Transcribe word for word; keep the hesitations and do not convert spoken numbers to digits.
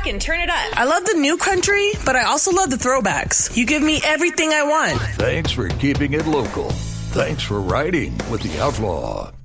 back and turn it up. I love the new country, but I also love the throwbacks. You give me everything I want. Thanks for keeping it local. Thanks for riding with the Outlaw.